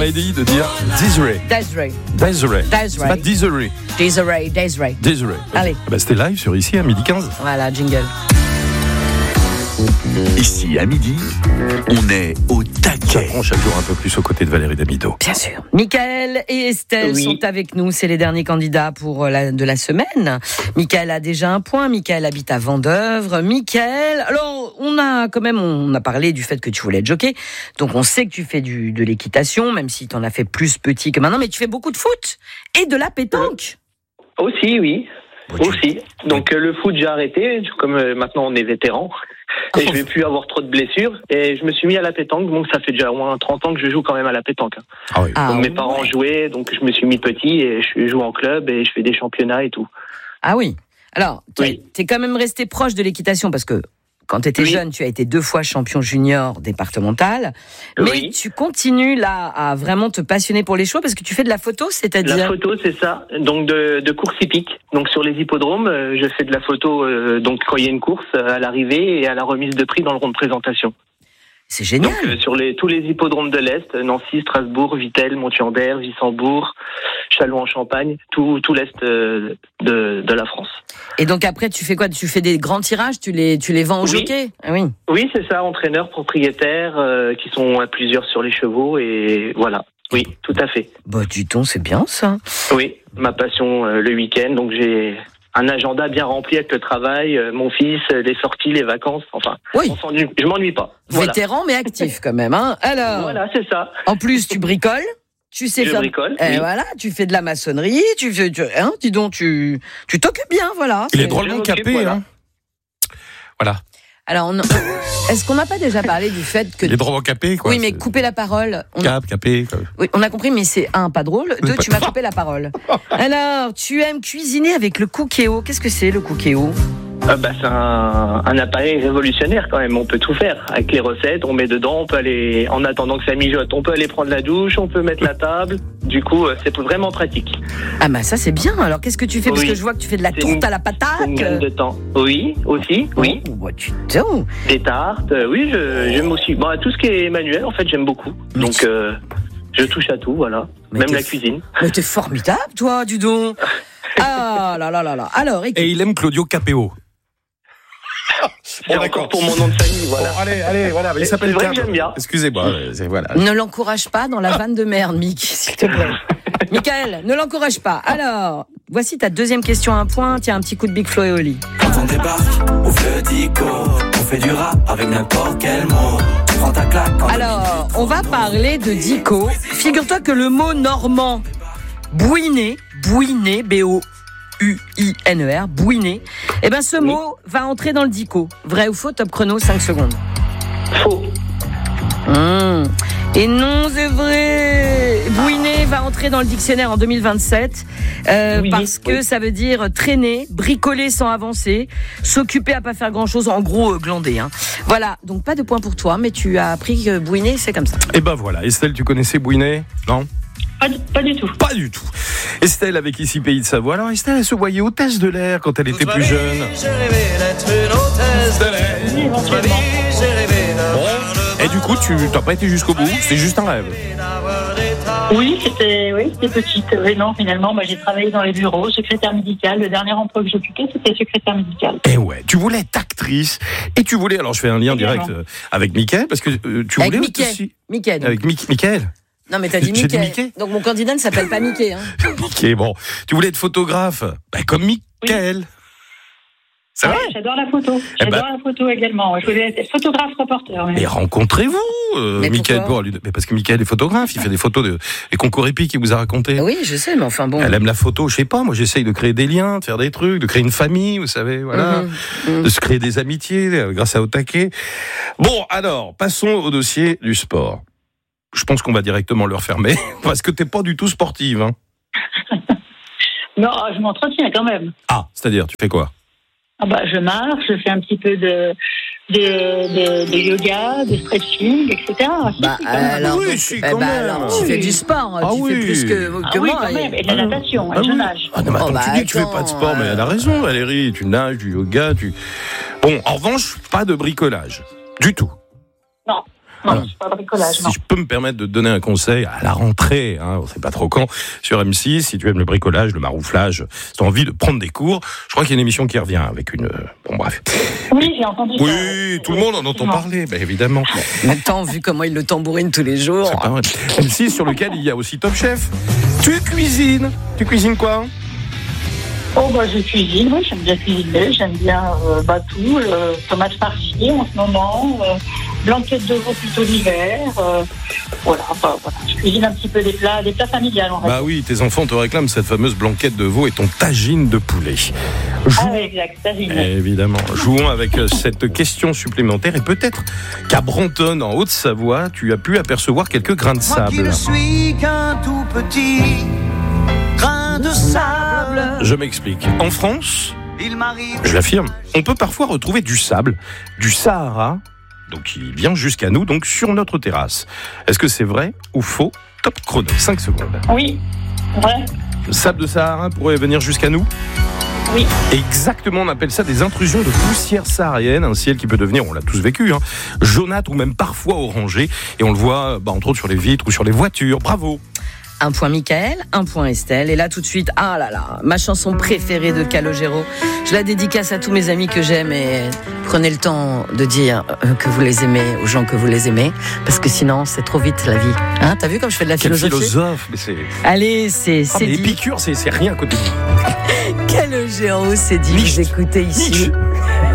Amélie de dire Desiree. C'est pas Desiree. Allez. C'était live sur ici à 12h15. Voilà, jingle. Ici, à midi, on est au taquet. On chaque jour un peu plus aux côtés de Valérie Damido. Bien sûr. Michael et Estelle sont avec nous. C'est les derniers candidats de la semaine. Michael a déjà un point. Michael habite à Vendeuvre. Michael, alors, on a parlé du fait que tu voulais être jockey. Donc, on sait que tu fais de l'équitation, même si tu en as fait plus petit que maintenant. Mais tu fais beaucoup de foot et de la pétanque. Aussi, oui. Aussi. Donc, le foot, j'ai arrêté. Comme maintenant, on est vétéran. Et je vais plus avoir trop de blessures. Et je me suis mis à la pétanque. Donc, ça fait déjà au moins 30 ans que je joue quand même à la pétanque. Ah oui. Donc, mes parents jouaient. Donc, je me suis mis petit et je joue en club et je fais des championnats et tout. Ah oui. Alors, t'es quand même resté proche de l'équitation parce que quand tu étais jeune, tu as été 2 fois champion junior départemental. Mais tu continues là à vraiment te passionner pour les chevaux parce que tu fais de la photo, c'est-à-dire... La photo, c'est ça. Donc de course hippique. Donc sur les hippodromes, je fais de la photo donc quand il y a une course à l'arrivée et à la remise de prix dans le rond de présentation. C'est génial. Donc sur tous les hippodromes de l'Est, Nancy, Strasbourg, Vittel, Monthiandère, Wissembourg, Châlons-en-Champagne, tout l'Est de la France. Et donc après, tu fais quoi ? Tu fais des grands tirages, tu les vends aux jockeys ? Oui. Oui, c'est ça, entraîneurs, propriétaires, qui sont à plusieurs sur les chevaux, et voilà. Oui, tout à fait. Bah, dis donc, c'est bien ça. Oui, ma passion le week-end, donc j'ai un agenda bien rempli avec le travail, mon fils, les sorties, les vacances, enfin, je m'ennuie pas. Voilà. Vétéran mais actif quand même, hein. Alors. Voilà, c'est ça. En plus, tu bricoles. Tu sais faire. Bricole. Voilà, tu fais de la maçonnerie, dis donc, tu t'occupes bien, voilà. Il est drôlement capé, voilà. hein. Voilà. Alors, est-ce qu'on n'a pas déjà parlé du fait que... Il est drôlement capé, quoi. Oui, mais couper la parole... Capé, quoi. Oui, on a compris, mais c'est 1, pas drôle. 2, tu m'as coupé la parole. Alors, tu aimes cuisiner avec le cookéo. Qu'est-ce que c'est, le cookéo ? C'est un appareil révolutionnaire quand même, on peut tout faire. Avec les recettes, on met dedans, on peut aller, en attendant que ça mijote, on peut aller prendre la douche, on peut mettre la table. Du coup, c'est vraiment pratique. Ah bah ça c'est bien, alors qu'est-ce que tu fais ? Parce que je vois que tu fais de la tourte à la patate. C'est une gagne de temps. Oui, aussi, oui. Oh, bah, tu te... Des tartes, oui, j'aime aussi. Bon, tout ce qui est manuel, en fait, j'aime beaucoup. Donc, je touche à tout, voilà. Même la cuisine. Mais t'es formidable, toi, du don. Ah là là là là. Alors, écoute. Et il aime Claudio Capéo. C'est encore pour mon nom de famille, voilà. Bon, allez, voilà. Il s'appelle vrai que j'aime bien. Excusez-moi, voilà. Ne l'encourage pas dans la vanne de merde, Mick, s'il te plaît. Michael, ne l'encourage pas. Alors, voici ta deuxième question à un point. Tiens, un petit coup de Big Flo et Oli. Quand on débarque, on fait dico, on fait du rap avec n'importe quel mot. Tu prends ta claque. Alors, on va parler de dico. Figure-toi que le mot normand, bouiner, B-O-U-I-N-E-R, bouiner, eh ben ce mot va entrer dans le dico. Vrai ou faux, top chrono, 5 secondes. Faux. Et non, c'est vrai. Bouiner va entrer dans le dictionnaire en 2027 parce que ça veut dire traîner, bricoler sans avancer, s'occuper à pas faire grand-chose, en gros glander. Hein. Voilà, donc pas de point pour toi, mais tu as appris que bouiner, c'est comme ça. Et ben voilà, Estelle, tu connaissais bouiner ? Non ? Pas du tout. Pas du tout. Estelle avec ici Pays de Savoie. Alors Estelle, elle se voyait hôtesse de l'air quand elle était plus jeune. J'ai rêvé d'être une hôtesse de l'air. J'ai rêvé Et du coup, tu n'as pas été jusqu'au bout. C'était juste un rêve. Oui, c'était petite. Oui, non, finalement, j'ai travaillé dans les bureaux, secrétaire médicale. Le dernier emploi que j'occupais, c'était secrétaire médicale. Et ouais, tu voulais être actrice. Et tu voulais, alors je fais un lien direct avec Mickaël, parce que tu voulais aussi... Mickaël. Avec Mickaël. Non, mais t'as dit Mickey. Donc mon candidat ne s'appelle pas Mickey. Hein. Mickey, bon. Tu voulais être photographe, comme Mickaël. Oui. C'est vrai ? J'adore la photo. J'adore la photo également. Je voulais être photographe-reporter. Mais rencontrez-vous, Mickaël. Mais parce que Mickaël est photographe, il fait des photos des concours hippiques, il vous a raconté. Oui, je sais, mais enfin bon. Elle aime la photo, je sais pas, moi j'essaye de créer des liens, de faire des trucs, de créer une famille, vous savez, voilà. De se créer des amitiés grâce à Otake. Bon, alors, passons au dossier du sport. Je pense qu'on va directement le refermer, parce que t'es pas du tout sportive, hein. Non, je m'entretiens quand même. Ah, c'est-à-dire, tu fais quoi ? Je marche, je fais un petit peu de yoga, de stretching, etc. Tu fais du sport, tu fais plus que moi. Quand même, et de la natation, je nage. Ah non, mais attends, tu dis que tu fais pas de sport, mais elle a raison, Valérie, tu nages, du yoga, Bon, en revanche, pas de bricolage, du tout. Non. Non, c'est pas bricolage. Si je peux me permettre de te donner un conseil à la rentrée, on sait pas trop quand, sur M6, si tu aimes le bricolage, le marouflage, si tu as envie de prendre des cours, je crois qu'il y a une émission qui revient avec une... Bon, bref. Oui, j'ai entendu ça. Oui, tout le monde en entend parler, évidemment. Maintenant, vu comment il le tambourinent tous les jours... C'est pas vrai. M6 sur lequel il y a aussi Top Chef. Tu cuisines quoi ? Je cuisine, oui, j'aime bien cuisiner, j'aime bien tout, tomates farcies en ce moment, blanquettes de veau plutôt l'hiver, voilà, je cuisine un petit peu des plats familiales. Oui, tes enfants te réclament cette fameuse blanquette de veau et ton tagine de poulet. Exact, tagine. Évidemment, jouons avec cette question supplémentaire et peut-être qu'à Brantôme, en Haute-Savoie, tu as pu apercevoir quelques grains de sable. Moi qui ne suis qu'un tout petit grain de sable. Je m'explique. En France, je l'affirme, on peut parfois retrouver du sable, du Sahara, donc qui vient jusqu'à nous, donc sur notre terrasse. Est-ce que c'est vrai ou faux ? Top chrono, 5 secondes. Oui, vrai. Le sable de Sahara pourrait venir jusqu'à nous ? Oui. Exactement, on appelle ça des intrusions de poussière saharienne, un ciel qui peut devenir, on l'a tous vécu, jaunâtre ou même parfois orangé, et on le voit entre autres sur les vitres ou sur les voitures. Bravo. 1 point Mickaël, 1 point Estelle. Et là, tout de suite, ma chanson préférée de Calogero. Je la dédicace à tous mes amis que j'aime et prenez le temps de dire que vous les aimez aux gens que vous les aimez. Parce que sinon, c'est trop vite la vie. T'as vu comme je fais de la philosophie ? Quel philosophe, mais c'est... Allez, c'est dit. Épicure, c'est rien à côté de... Calogero, c'est dit. Vous écoutez ici.